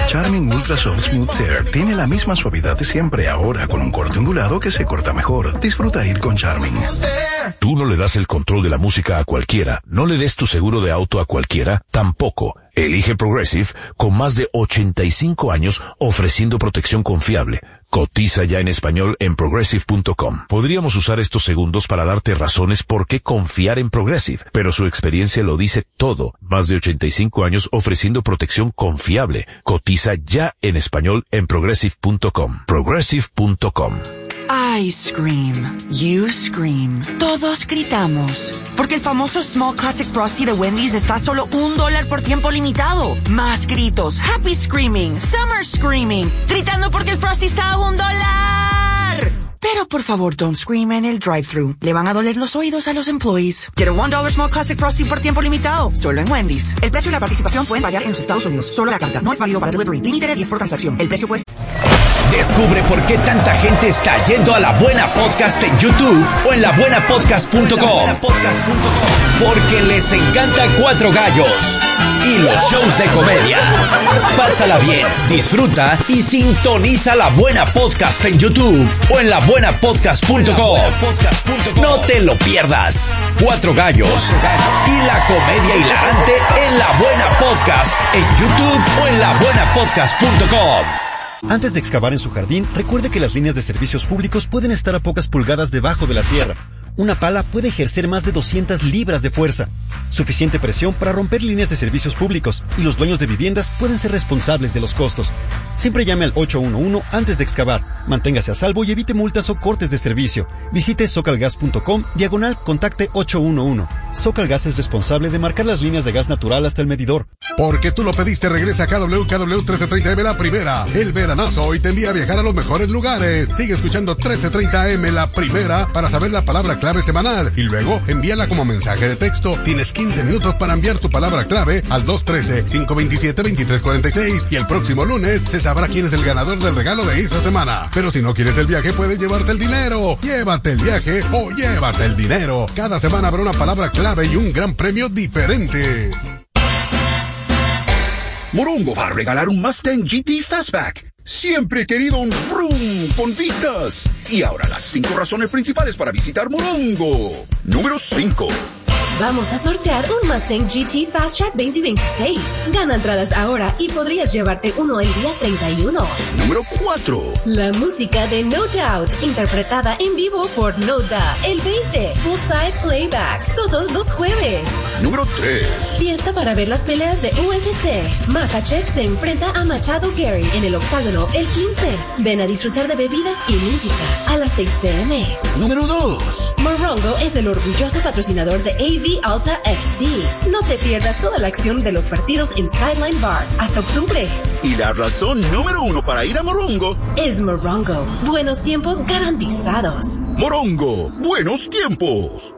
Charmin Ultra Soft Smooth Tear tiene la misma suavidad de siempre, ahora con un corte ondulado que se corta mejor. Disfruta ir con Charmin. Tú no le das el control de la música a cualquiera. No le des tu seguro de auto a cualquiera, tampoco. Elige Progressive, con más de 85 años ofreciendo protección confiable. Cotiza ya en español en Progressive.com. Podríamos usar estos segundos para darte razones por qué confiar en Progressive, pero su experiencia lo dice todo. Más de 85 años ofreciendo protección confiable. Cotiza ya en español en Progressive.com. Progressive.com. I scream. You scream. Todos gritamos. Porque el famoso Small Classic Frosty de Wendy's está a solo $1 por tiempo limitado. Más gritos. Happy screaming. Summer screaming. Gritando porque el Frosty está a $1. Pero por favor, don't scream en el drive-thru. Le van a doler los oídos a los employees. Get a $1 Small Classic Frosty por tiempo limitado. Solo en Wendy's. El precio y la participación pueden variar en los Estados Unidos. Solo la carta. No es válido para delivery. Límite de 10 por transacción. El precio cuesta... Descubre por qué tanta gente está yendo a La Buena Podcast en YouTube o en labuenapodcast.com. Porque les encanta Cuatro Gallos y los shows de comedia. Pásala bien, disfruta y sintoniza La Buena Podcast en YouTube o en labuenapodcast.com. No te lo pierdas. Cuatro Gallos y la comedia hilarante en La Buena Podcast en YouTube o en labuenapodcast.com. Antes de excavar en su jardín, recuerde que las líneas de servicios públicos pueden estar a pocas pulgadas debajo de la tierra. Una pala puede ejercer más de 200 libras de fuerza. Suficiente presión para romper líneas de servicios públicos, y los dueños de viviendas pueden ser responsables de los costos. Siempre llame al 811 antes de excavar. Manténgase a salvo y evite multas o cortes de servicio. Visite socalgas.com/contacte 811. Socalgas es responsable de marcar las líneas de gas natural hasta el medidor. Porque tú lo pediste, regresa a KW 1330M La Primera. El veranazo hoy te envía a viajar a los mejores lugares. Sigue escuchando 1330M La Primera para saber la palabra clave semanal y luego envíala como mensaje de texto. Tienes 15 minutos para enviar tu palabra clave al 213-527-2346 y el próximo lunes se sabrá quién es el ganador del regalo de esta semana. Pero si no quieres el viaje, puedes llevarte el dinero. Llévate el viaje o llévate el dinero. Cada semana habrá una palabra clave y un gran premio diferente. Morongo va a regalar un Mustang GT Fastback. Siempre he querido un vroom con vistas. Y ahora las 5 razones principales para visitar Morongo. Número 5. Vamos a sortear un Mustang GT Fast Track 2026. Gana entradas ahora y podrías llevarte uno el día 31. Número 4. La música de No Doubt, interpretada en vivo por No Doubt, el 20. Poolside Playback, todos los jueves. Número 3. Fiesta para ver las peleas de UFC. Makhachev se enfrenta a Machado Gary en el octágono el 15. Ven a disfrutar de bebidas y música a las 6 p.m. Número 2. Morongo es el orgulloso patrocinador de AV Alta FC. No te pierdas toda la acción de los partidos en Sideline Bar hasta octubre. Y la razón número 1 para ir a Morongo es Morongo. Buenos tiempos garantizados. Morongo, buenos tiempos.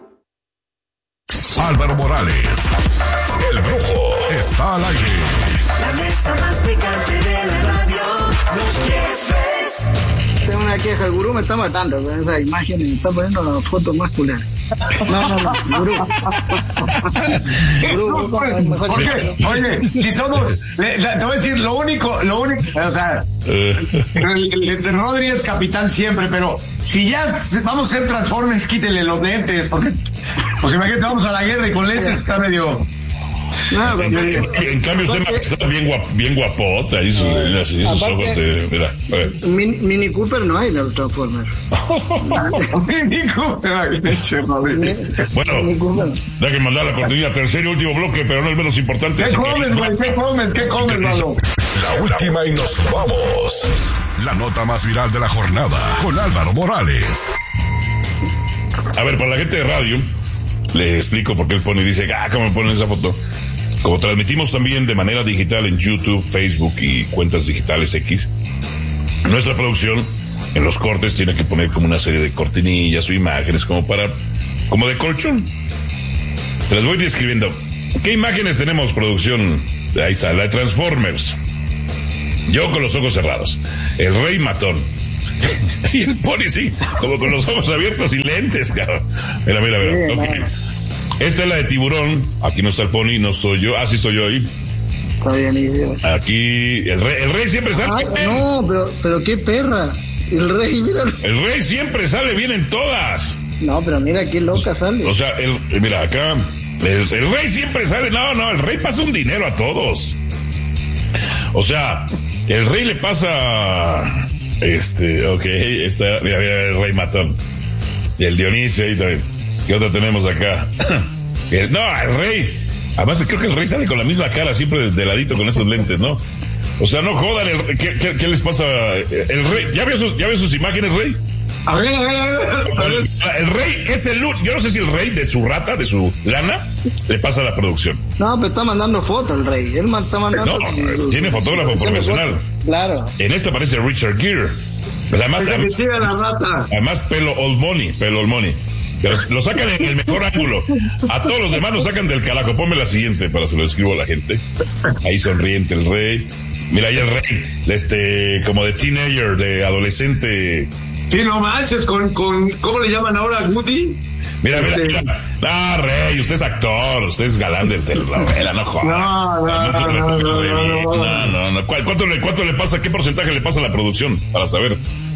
Álvaro Morales, el brujo, está al aire. La mesa más picante de la radio, los jefes. Tengo una queja, el gurú me está matando con esa imagen y me está poniendo la foto más culera. No, gurú. Oye, si somos, te voy a decir, lo único, o sea, Rodri es capitán siempre, pero si ya vamos a ser Transformers, quítele los lentes, porque, pues imagínate, vamos a la guerra y con lentes está medio... No, en cambio usted está bien guapota y esos ojos mira, Mini Cooper no hay en el Transformers. Mini Cooper. Bueno, da que mandar la cortina. Tercer y último bloque, pero no el menos importante. ¿Qué comes, güey? ¿Qué comes, mano? La última y nos vamos. La nota más viral de la jornada con Álvaro Morales. A ver, para la gente de radio, le explico por qué él pone y dice, ¿cómo me ponen esa foto? Como transmitimos también de manera digital en YouTube, Facebook y cuentas digitales X, nuestra producción en los cortes tiene que poner como una serie de cortinillas o imágenes como de colchón. Te las voy describiendo. ¿Qué imágenes tenemos, producción? Ahí está, la de Transformers. Yo con los ojos cerrados. El Rey Matón. Y el Pony sí, como con los ojos abiertos y lentes, cabrón. Mira. Okay. Esta es la de Tiburón. Aquí no está el Pony, no estoy yo. Sí estoy yo ahí. Está bien, idiota. Aquí, el rey siempre sale bien. No, pero qué perra. El rey, mira. El rey siempre sale bien en todas. No, pero mira qué loca sale. O sea, mira acá, el rey siempre sale. No, el rey pasa un dinero a todos. O sea, el rey le pasa, mira, el rey matón. Y el Dionisio ahí también. ¿Qué otra tenemos acá? El rey. Además, creo que el rey sale con la misma cara, siempre de ladito con esos lentes, ¿no? O sea, no jodan. ¿Qué les pasa? El rey, ¿ya vio sus imágenes, rey? A ver. El rey es yo no sé si el rey de su rata, de su lana, le pasa a la producción. No, pero está mandando fotos el rey. Él está mandando. No, tiene fotógrafo profesional. Claro. En esta aparece Richard Gere. Pues además, pelo old money. Pero lo sacan en el mejor ángulo. A todos los demás lo sacan del calaco. Ponme la siguiente para se lo escribo a la gente. Ahí sonriente el rey. Mira ahí el rey, como de teenager, de adolescente. Sí, no manches, con ¿cómo le llaman ahora? Woody. Mira. No, rey, usted es actor, usted es galán de telenovela, no jodas. No. ¿Cuánto le pasa? ¿Qué porcentaje le pasa a la producción? Para saber.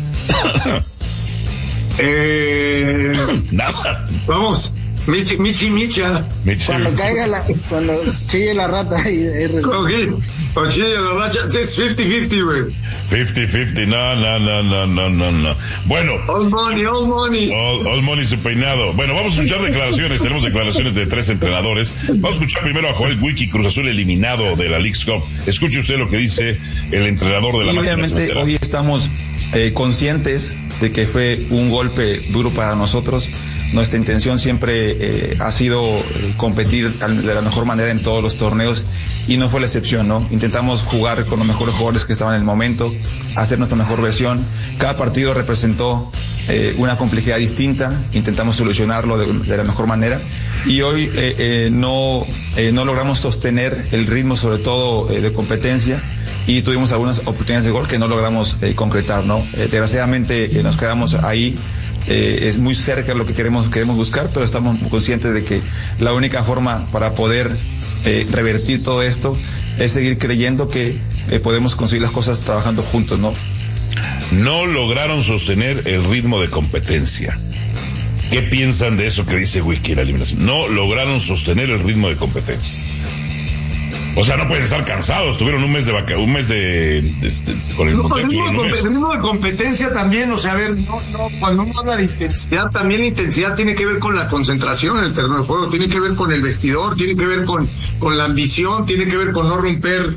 Nada. Vamos. Micha. Cuando chille la rata y cuando chille la rata, es 50-50, güey. 50-50, no. Bueno. All money. All money su peinado. Bueno, vamos a escuchar declaraciones. Tenemos declaraciones de 3 entrenadores. Vamos a escuchar primero a Joel Wiki, Cruz Azul eliminado de la Leagues Cup. Escuche usted lo que dice el entrenador de la máquina. Obviamente hoy estamos conscientes de que fue un golpe duro para nosotros. Nuestra intención siempre ha sido competir de la mejor manera en todos los torneos y no fue la excepción, ¿no? Intentamos jugar con los mejores jugadores que estaban en el momento, hacer nuestra mejor versión. Cada partido representó una complejidad distinta, intentamos solucionarlo de la mejor manera y hoy no logramos sostener el ritmo, sobre todo de competencia, y tuvimos algunas oportunidades de gol que no logramos concretar, ¿no? Desgraciadamente nos quedamos ahí. Es muy cerca de lo que queremos buscar, pero estamos conscientes de que la única forma para poder revertir todo esto es seguir creyendo que podemos conseguir las cosas trabajando juntos, ¿no? No lograron sostener el ritmo de competencia. ¿Qué piensan de eso que dice Wiki, la eliminación? No lograron sostener el ritmo de competencia. O sea, no pueden estar cansados. Tuvieron un mes de con el ritmo de competencia también. O sea, a ver, cuando uno habla de intensidad, también la intensidad tiene que ver con la concentración en el terreno de juego, tiene que ver con el vestidor, tiene que ver con la ambición, tiene que ver con no romper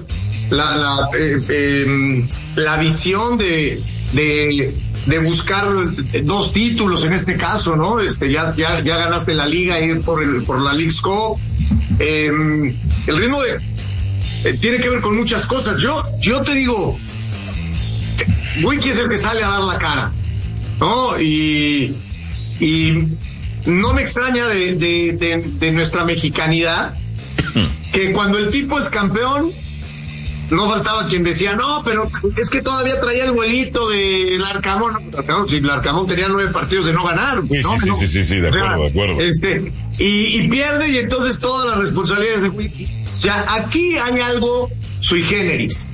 la visión de buscar 2 títulos en este caso, ¿no? Ya ganaste la liga y por la Leagues Cup. El ritmo tiene que ver con muchas cosas. Yo te digo, Wiki es el que sale a dar la cara, ¿no? Y no me extraña de nuestra mexicanidad que cuando el tipo es campeón no faltaba quien decía, no, pero es que todavía traía el vuelito de Larcamón. Si Larcamón tenía 9 partidos de no ganar. Sí, de acuerdo. Y pierde, y entonces todas las responsabilidades de Wiki. O sea, aquí hay algo sui generis.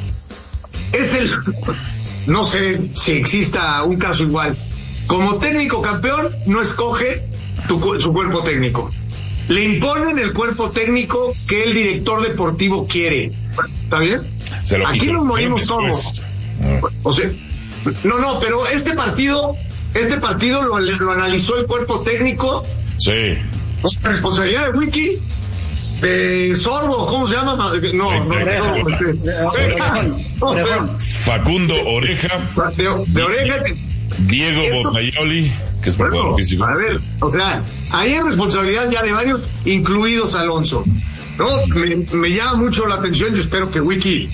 No sé si exista un caso igual. Como técnico campeón, no escoge su cuerpo técnico. Le imponen el cuerpo técnico que el director deportivo quiere. ¿Está bien? Aquí nos morimos todos. O sea, no, pero este partido lo analizó el cuerpo técnico. Sí. Responsabilidad de Wiki, de Sorbo, ¿cómo se llama? Facundo Oreja. De Oreja. Diego Botayoli, que es preparador físico. A ver, o sea, ahí hay responsabilidad ya de varios, incluidos Alonso. No, me llama mucho la atención. Yo espero que Wiki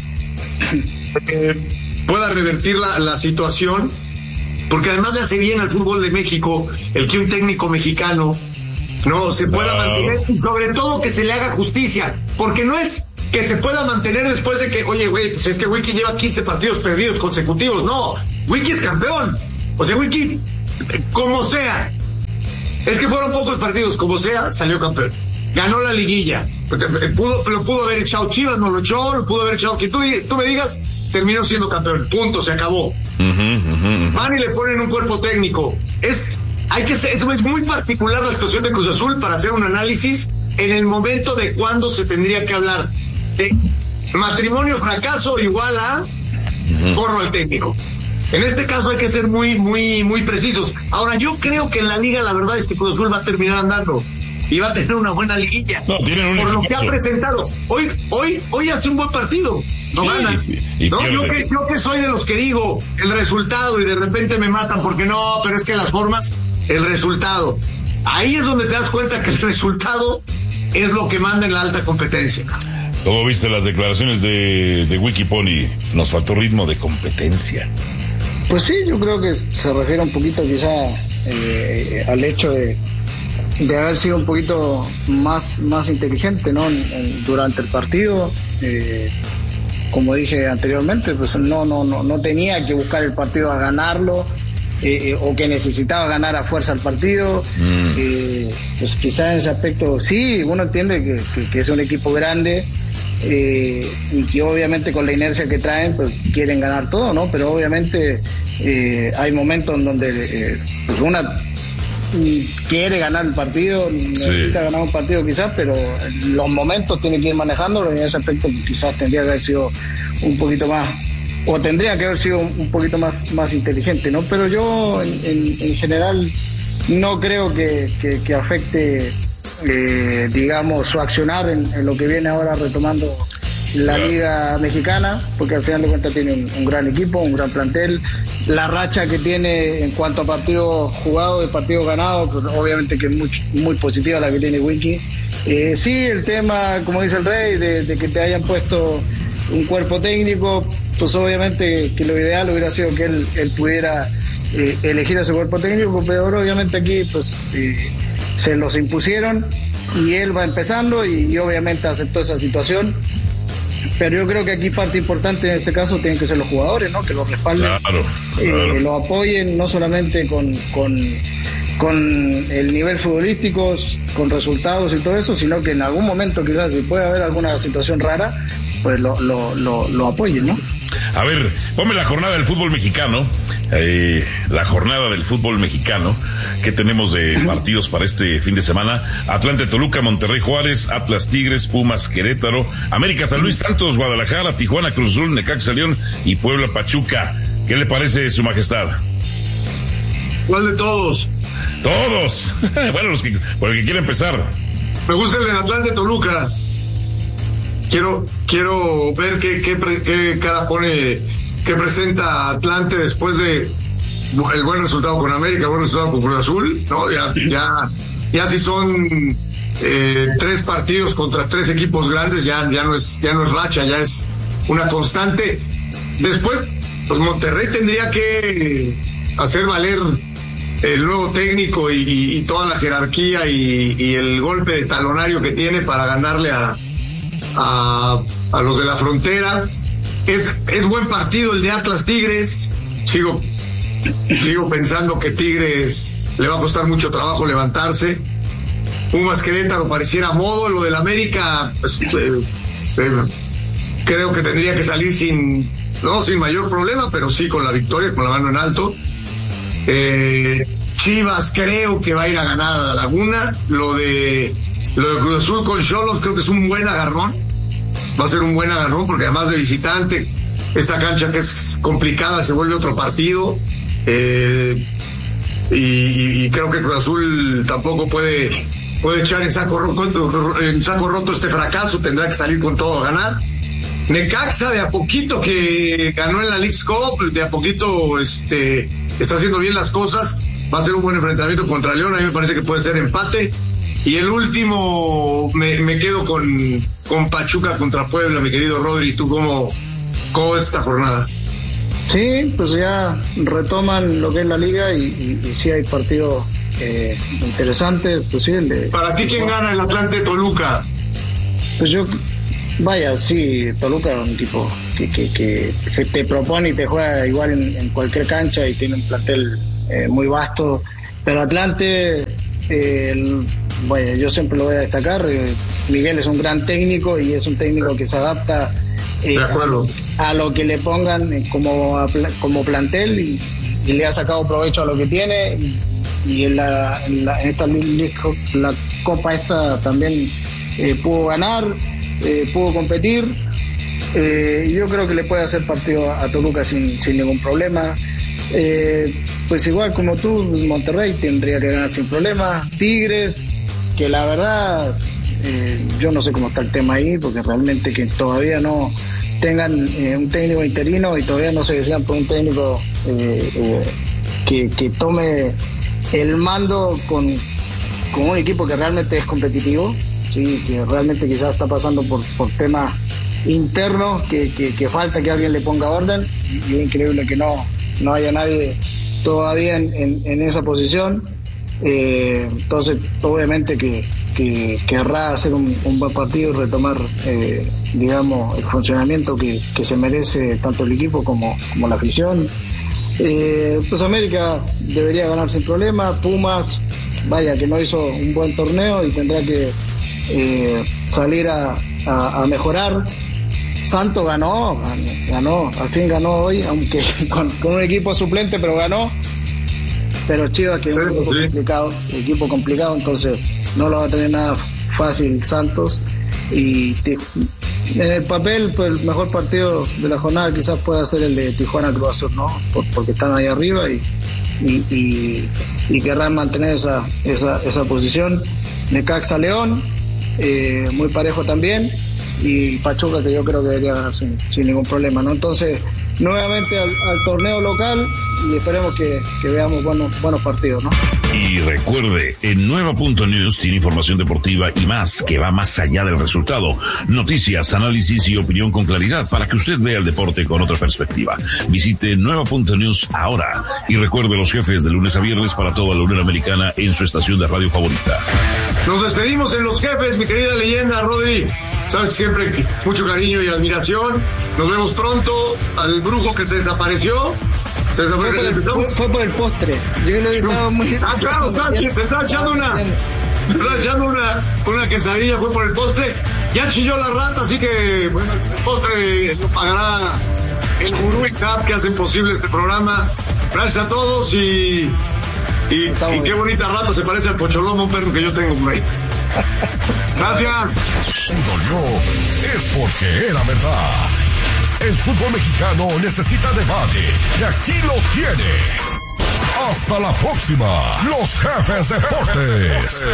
pueda revertir la situación, porque además le hace bien al fútbol de México el que un técnico mexicano no se pueda mantener, y sobre todo que se le haga justicia, porque no es que se pueda mantener después de que, oye, güey, pues es que Wiki lleva 15 partidos perdidos consecutivos. No, Wiki es campeón. O sea, Wiki, como sea, es que fueron pocos partidos, como sea, salió campeón. ganó la liguilla. Lo pudo haber echado Chivas, no lo echó, lo pudo haber echado que tú me digas, terminó siendo campeón, punto, se acabó. Van y le ponen un cuerpo técnico. Es muy particular la situación de Cruz Azul para hacer un análisis en el momento de cuándo se tendría que hablar de matrimonio fracaso igual a corro al técnico. En este caso hay que ser muy, muy, muy precisos. Ahora, yo creo que en la liga la verdad es que Cruz Azul va a terminar andando y va a tener una buena liguilla. No, tienen un por lo que ha presentado. Hoy hace un buen partido. No gana. Yo que soy de los que digo el resultado y de repente me matan porque no, pero es que las formas, el resultado. Ahí es donde te das cuenta que el resultado es lo que manda en la alta competencia. ¿Cómo viste las declaraciones de Wikipony? Nos faltó ritmo de competencia. Pues sí, yo creo que se refiere un poquito quizá al hecho de haber sido un poquito más inteligente, ¿no? Durante el partido. Como dije anteriormente, pues no tenía que buscar el partido a ganarlo, o que necesitaba ganar a fuerza el partido. Pues quizá en ese aspecto sí, uno entiende que es un equipo grande, y que obviamente con la inercia que traen pues quieren ganar todo, ¿no? Pero obviamente hay momentos en donde pues una quiere ganar el partido, necesita ganar un partido quizás, pero los momentos tiene que ir manejándolo, y en ese aspecto quizás tendría que haber sido un poquito más, o tendría que haber sido un poquito más inteligente, ¿no? Pero yo en general no creo que afecte digamos su accionar en lo que viene ahora retomando la Liga Mexicana, porque al final de cuentas tiene un gran equipo, un gran plantel. La racha que tiene en cuanto a partidos jugados y partidos ganados, pues obviamente que es muy positiva la que tiene Wiki. Sí, el tema, como dice el Rey, de que te hayan puesto un cuerpo técnico, pues obviamente que lo ideal hubiera sido que él pudiera elegir a ese cuerpo técnico, pero obviamente aquí pues se los impusieron y él va empezando y obviamente aceptó esa situación. Pero yo creo que aquí parte importante en este caso tienen que ser los jugadores, ¿no? Que los respalden, claro. Lo apoyen, no solamente con el nivel futbolístico, con resultados y todo eso, sino que en algún momento quizás si puede haber alguna situación rara, pues lo apoyen, ¿no? A ver, ponme la jornada del fútbol mexicano. La jornada del fútbol mexicano que tenemos de partidos para este fin de semana: Atlante Toluca, Monterrey Juárez, Atlas Tigres, Pumas Querétaro, América San Luis Santos, Guadalajara, Tijuana Cruz Azul, Necaxa León y Puebla Pachuca. ¿Qué le parece, Su Majestad? ¿Cuál de todos? Todos. Bueno, por el que quiera empezar. Me gusta el de Atlante Toluca. Quiero ver qué cara pone, qué presenta Atlante después de el buen resultado con América, el buen resultado con Cruz Azul, ¿no? Ya si son 3 partidos contra 3 equipos grandes, ya no es racha, ya es una constante. Después, pues Monterrey tendría que hacer valer el nuevo técnico y toda la jerarquía y el golpe de talonario que tiene para ganarle a los de la frontera. Es buen partido el de Atlas Tigres. Sigo pensando que Tigres le va a costar mucho trabajo levantarse. Pumas Querétaro pareciera a modo. Lo del América, pues, creo que tendría que salir sin mayor problema, pero sí con la victoria, con la mano en alto. Chivas creo que va a ir a ganar a la Laguna. Lo de Cruz Azul con Xolos creo que es un buen agarrón. Va a ser un buen agarrón porque además de visitante, esta cancha que es complicada se vuelve otro partido. Y creo que Cruz Azul tampoco puede echar en saco roto este fracaso. Tendrá que salir con todo a ganar. Necaxa, de a poquito que ganó en la Leagues Cup, de a poquito está haciendo bien las cosas. Va a ser un buen enfrentamiento contra León. A mí me parece que puede ser empate. Y el último me quedo con Pachuca contra Puebla, mi querido Rodri. ¿Tú cómo es esta jornada? Sí, pues ya retoman lo que es la liga y sí hay partidos interesantes. Pues sí, ¿Para ti quién gana el Atlante Toluca? Pues sí, Toluca es un equipo que te propone y te juega igual en cualquier cancha y tiene un plantel muy vasto. Pero Atlante bueno, yo siempre lo voy a destacar. Miguel es un gran técnico y es un técnico que se adapta a lo que le pongan como plantel y le ha sacado provecho a lo que tiene. Y en esta la Copa esta también pudo ganar, pudo competir. Yo creo que le puede hacer partido a Toluca sin ningún problema. Pues igual como tú, Monterrey tendría que ganar sin problema. Tigres, que la verdad yo no sé cómo está el tema ahí, porque realmente que todavía no tengan un técnico interino y todavía no se decidan por un técnico que tome el mando con un equipo que realmente es competitivo, sí, que realmente quizás está pasando por temas internos, que falta que alguien le ponga orden, y es increíble que no haya nadie todavía en esa posición. Entonces obviamente que querrá hacer un buen partido y retomar digamos el funcionamiento que se merece tanto el equipo como la afición. Pues América debería ganar sin problema. Pumas, vaya que no hizo un buen torneo y tendrá que salir a mejorar. Santos ganó, al fin ganó hoy, aunque con un equipo suplente, pero ganó. Pero Chivas, que es un equipo complicado, entonces no lo va a tener nada fácil Santos. Y en el papel, pues el mejor partido de la jornada quizás pueda ser el de Tijuana Cruz Azul, ¿no? Porque están ahí arriba y querrán mantener esa posición. Necaxa León, muy parejo también. Y Pachuca, que yo creo que debería ganar sin ningún problema, ¿no? Entonces, nuevamente al torneo local y esperemos que veamos buenos partidos, ¿no? Y recuerde, en Nueva.News tiene información deportiva y más, que va más allá del resultado. Noticias, análisis y opinión con claridad para que usted vea el deporte con otra perspectiva. Visite Nueva.News ahora. Y recuerde los jefes de lunes a viernes para toda la Unión Americana en su estación de radio favorita. Nos despedimos en los jefes, mi querida leyenda, Rodri. Sabes, siempre mucho cariño y admiración. Nos vemos pronto. Al brujo que se desapareció. Fue por el postre. Yo lo estaba muy... claro, te estaba echando una quesadilla, fue por el postre. Ya chilló la rata, así que bueno, el postre lo pagará el Gurú y Cap, que hacen posible este programa. Gracias a todos y qué bonita rata, se parece al Pocholomo, un perro que yo tengo por ahí. Gracias. Dolió es porque era verdad. El fútbol mexicano necesita debate y aquí lo tiene. Hasta la próxima, los jefes deportes.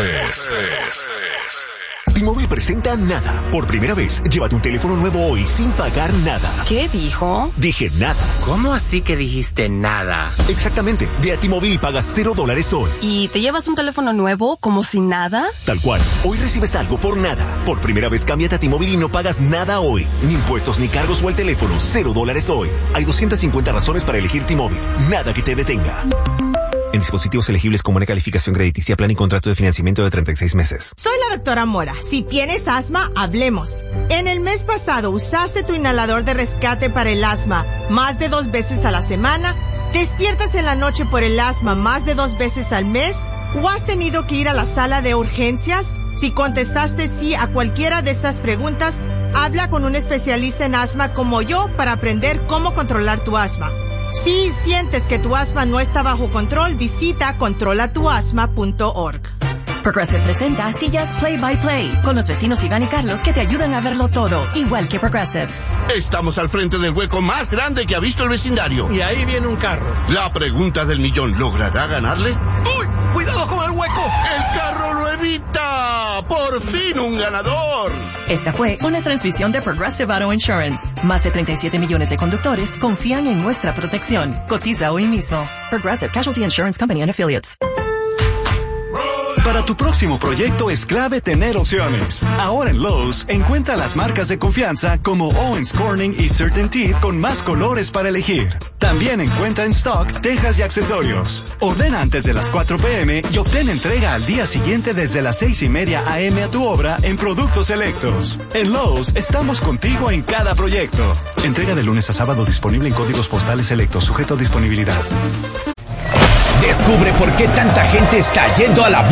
T-Mobile presenta Nada. Por primera vez, llévate un teléfono nuevo hoy sin pagar nada. ¿Qué dijo? Dije nada. ¿Cómo así que dijiste nada? Exactamente. Ve a T-Mobile y pagas $0 hoy. ¿Y te llevas un teléfono nuevo como sin nada? Tal cual. Hoy recibes algo por nada. Por primera vez, cámbiate a T-Mobile y no pagas nada hoy. Ni impuestos ni cargos o el teléfono. $0 hoy. Hay 250 razones para elegir T-Mobile. Nada que te detenga. En dispositivos elegibles con buena calificación crediticia, plan y contrato de financiamiento de 36 meses. Soy la doctora Mora. Si tienes asma, hablemos. En el mes pasado, ¿usaste tu inhalador de rescate para el asma más de 2 veces a la semana? ¿Despiertas en la noche por el asma más de 2 veces al mes? ¿O has tenido que ir a la sala de urgencias? Si contestaste sí a cualquiera de estas preguntas, habla con un especialista en asma como yo para aprender cómo controlar tu asma. Si sientes que tu asma no está bajo control, visita controlatuasma.org. Progressive presenta Sillas Play by Play con los vecinos Iván y Carlos que te ayudan a verlo todo, igual que Progressive. Estamos al frente del hueco más grande que ha visto el vecindario. Y ahí viene un carro. La pregunta del millón, ¿logrará ganarle? ¡Uy! ¡Cuidado con el hueco! ¡El carro lo evita! ¡Por fin un ganador! Esta fue una transmisión de Progressive Auto Insurance. Más de 37 millones de conductores confían en nuestra protección. Cotiza hoy mismo. Progressive Casualty Insurance Company and Affiliates. Para tu próximo proyecto es clave tener opciones. Ahora en Lowe's, encuentra las marcas de confianza como Owens Corning y CertainTeed con más colores para elegir. También encuentra en stock tejas y accesorios. Ordena antes de las 4 p.m. y obtén entrega al día siguiente desde las 6:30 a.m. a tu obra en productos selectos. En Lowe's, estamos contigo en cada proyecto. Entrega de lunes a sábado disponible en códigos postales selectos, sujeto a disponibilidad. Descubre por qué tanta gente está yendo a la